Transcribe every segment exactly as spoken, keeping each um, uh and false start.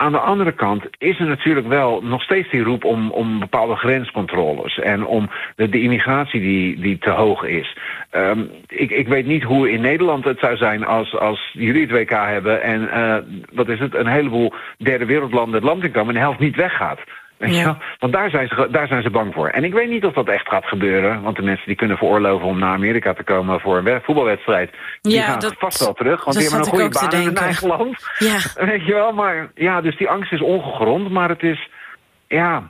aan de andere kant is er natuurlijk wel nog steeds die roep om, om bepaalde grenscontroles en om de, de immigratie die, die te hoog is. Um, ik, ik weet niet hoe in Nederland het zou zijn als, als jullie het W K hebben en uh, wat is het, een heleboel derde wereldlanden het land in komen en de helft niet weggaat. Ja. Want daar zijn, ze, daar zijn ze bang voor. En ik weet niet of dat echt gaat gebeuren. Want de mensen die kunnen veroorloven om naar Amerika te komen voor een voetbalwedstrijd, die ja, gaan dat, vast wel terug. Want die hebben een goede baan in hun eigen land. Ja. Weet je wel, maar ja, dus die angst is ongegrond. Maar het is, ja,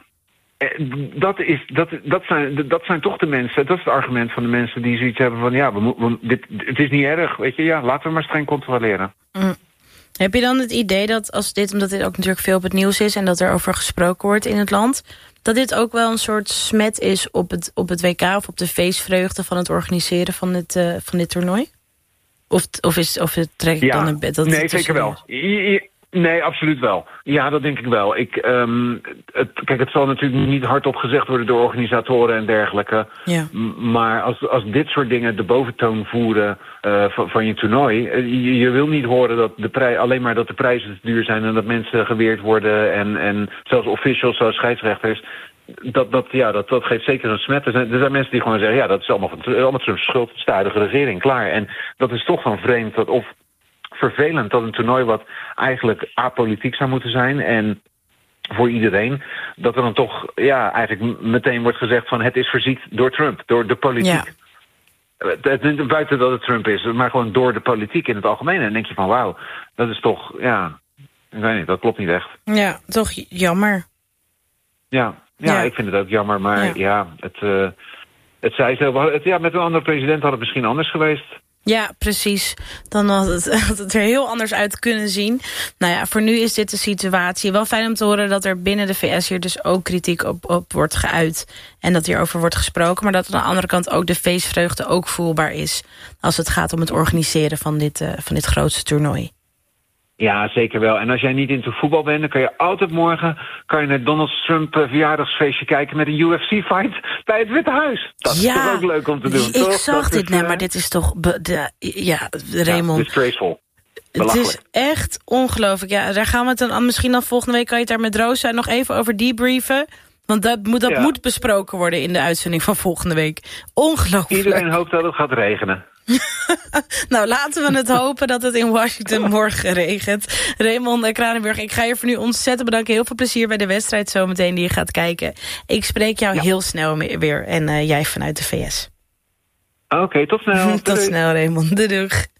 dat, is, dat, dat, zijn, dat zijn toch de mensen, dat is het argument van de mensen die zoiets hebben van, ja, we, we, dit, het is niet erg, weet je, ja, laten we maar streng controleren. Mm. Heb je dan het idee dat als dit, omdat dit ook natuurlijk veel op het nieuws is en dat er over gesproken wordt in het land, dat dit ook wel een soort smet is op het, op het W K of op de feestvreugde van het organiseren van dit, uh, van dit toernooi? Of, of, is, of trek ik ja, dan een bed? Dat nee, zeker wel. Nee, absoluut wel. Ja, dat denk ik wel. Ik, um, het, kijk, het zal natuurlijk niet hardop gezegd worden door organisatoren en dergelijke. Ja. M- maar als, als dit soort dingen de boventoon voeren uh, van, van je toernooi, uh, je, je wil niet horen dat de prij- alleen maar dat de prijzen te duur zijn en dat mensen geweerd worden en, en zelfs officials zoals scheidsrechters. Dat, dat, ja, dat, dat geeft zeker een smet. Er zijn, er zijn mensen die gewoon zeggen, ja, dat is allemaal van allemaal Trumps schuld, het is de huidige regering, klaar. En dat is toch van vreemd dat of vervelend dat een toernooi wat eigenlijk apolitiek zou moeten zijn en voor iedereen, dat er dan toch ja, eigenlijk meteen wordt gezegd van het is verziekt door Trump, door de politiek. Ja. Het, het, buiten dat het Trump is, maar gewoon door de politiek in het algemeen. En dan denk je van wauw, dat is toch, ja, ik weet niet, dat klopt niet echt. Ja, toch jammer. Ja, ja, ja. Ik vind het ook jammer, maar ja, ja het, uh, het zei zo, het, ja, met een andere president had het misschien anders geweest. Ja, precies. Dan had het, had het er heel anders uit kunnen zien. Nou ja, voor nu is dit de situatie. Wel fijn om te horen dat er binnen de V S hier dus ook kritiek op, op wordt geuit. En dat hierover wordt gesproken. Maar dat aan de andere kant ook de feestvreugde ook voelbaar is. Als het gaat om het organiseren van dit, uh, van dit grootste toernooi. Ja, zeker wel. En als jij niet into voetbal bent, dan kan je altijd morgen kan je naar Donald Trump uh, verjaardagsfeestje kijken met een U F C-fight bij het Witte Huis. Dat ja, is toch ook leuk om te doen, ik toch? zag dat dit, is, nee, uh... maar dit is toch, be, de, ja, Raymond. Ja, disgraceful. Het is echt ongelooflijk. Ja, daar gaan we het dan, misschien dan volgende week kan je het daar met Rosa nog even over debriefen. Want dat, moet, dat ja. moet besproken worden in de uitzending van volgende week. Ongelooflijk. Iedereen hoopt dat het gaat regenen. Nou, laten we het hopen dat het in Washington morgen regent. Raymond Kranenburg, ik ga je voor nu ontzettend bedanken. Heel veel plezier bij de wedstrijd zometeen die je gaat kijken. Ik spreek jou ja. heel snel weer en uh, jij vanuit de V S. Oké, okay, tot snel. Tot snel, Raymond. Doei, doeg.